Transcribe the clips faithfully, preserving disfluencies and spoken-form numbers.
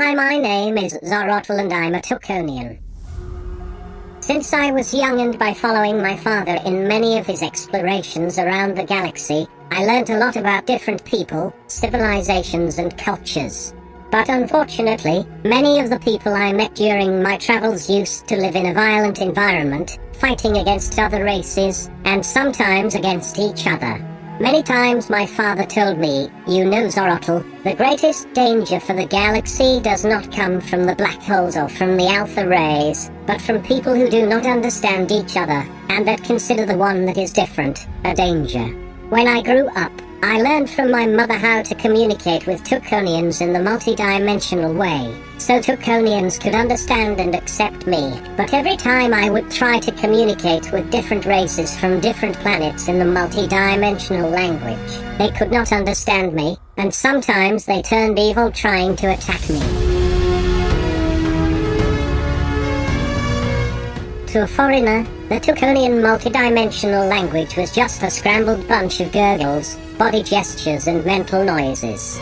Hi, my name is Zorotl and I'm a Tukonian. Since I was young and by following my father in many of his explorations around the galaxy, I learnt a lot about different people, civilizations and cultures. But unfortunately, many of the people I met during my travels used to live in a violent environment, fighting against other races, and sometimes against each other. Many times my father told me, you know Zorotl, the greatest danger for the galaxy does not come from the black holes or from the alpha rays, but from people who do not understand each other, and that consider the one that is different a danger. When I grew up, I learned from my mother how to communicate with Tukonians in the multi-dimensional way, so Tukonians could understand and accept me, but every time I would try to communicate with different races from different planets in the multi-dimensional language, they could not understand me, and sometimes they turned evil trying to attack me. To a foreigner, the Tukonian multidimensional language was just a scrambled bunch of gurgles, body gestures and mental noises.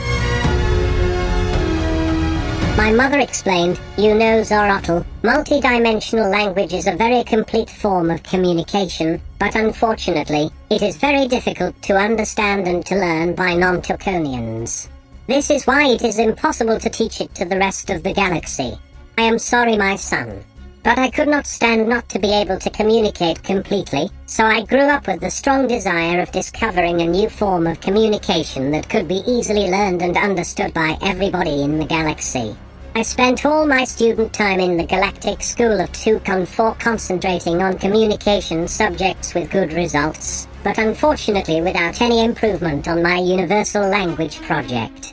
My mother explained, you know Zorotl, multidimensional language is a very complete form of communication, but unfortunately, it is very difficult to understand and to learn by non-Tukonians. This is why it is impossible to teach it to the rest of the galaxy. I am sorry, my son. But I could not stand not to be able to communicate completely, so I grew up with the strong desire of discovering a new form of communication that could be easily learned and understood by everybody in the galaxy. I spent all my student time in the Galactic School of Tukon four concentrating on communication subjects with good results, but unfortunately without any improvement on my universal language project.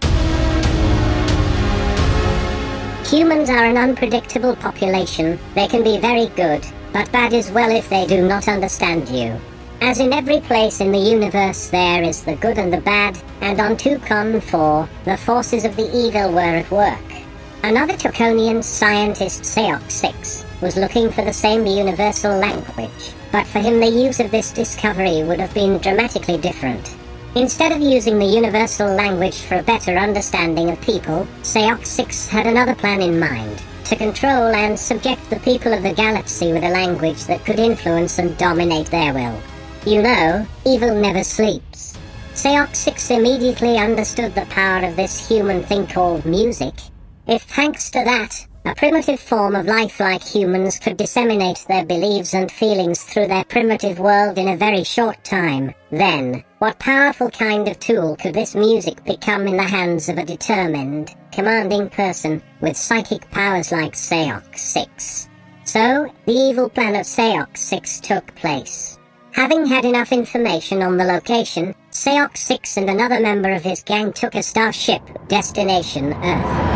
Humans are an unpredictable population. They can be very good, but bad as well if they do not understand you. As in every place in the universe there is the good and the bad, and on Tukon four, the forces of the evil were at work. Another Tukonian scientist, Seok six, was looking for the same universal language, but for him the use of this discovery would have been dramatically different. Instead of using the universal language for a better understanding of people, Seok six had another plan in mind, to control and subject the people of the galaxy with a language that could influence and dominate their will. You know, evil never sleeps. Seok six immediately understood the power of this human thing called music. If thanks to that, a primitive form of life like humans could disseminate their beliefs and feelings through their primitive world in a very short time, then, what powerful kind of tool could this music become in the hands of a determined, commanding person with psychic powers like Seok six? So, the evil plan of Seok six took place. Having had enough information on the location, Seok six and another member of his gang took a starship, destination Earth.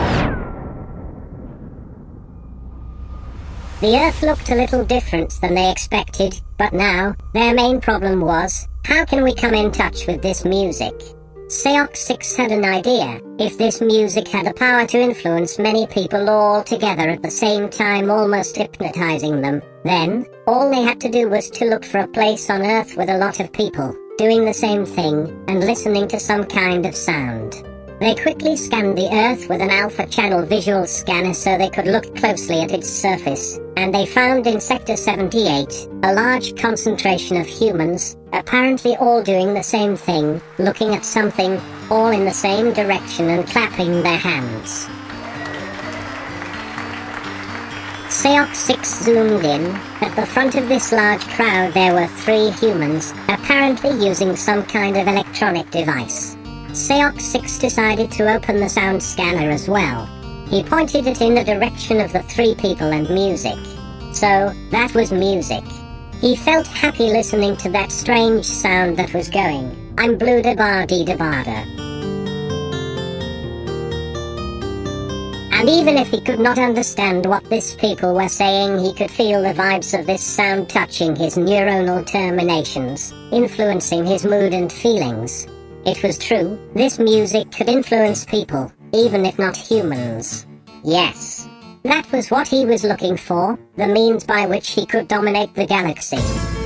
The Earth looked a little different than they expected, but now, their main problem was, how can we come in touch with this music? Seok six had an idea. If this music had the power to influence many people all together at the same time, almost hypnotizing them, then, all they had to do was to look for a place on Earth with a lot of people, doing the same thing, and listening to some kind of sound. They quickly scanned the Earth with an alpha channel visual scanner so they could look closely at its surface, and they found in Sector seventy-eight a large concentration of humans, apparently all doing the same thing, looking at something, all in the same direction and clapping their hands. Seok six zoomed in. At the front of this large crowd there were three humans, apparently using some kind of electronic device. Seok six decided to open the sound scanner as well. He pointed it in the direction of the three people and music. So, that was music. He felt happy listening to that strange sound that was going. I'm blue da ba dee da ba da. And even if he could not understand what these people were saying, he could feel the vibes of this sound touching his neuronal terminations, influencing his mood and feelings. It was true, this music could influence people, even if not humans. Yes, that was what he was looking for, the means by which he could dominate the galaxy.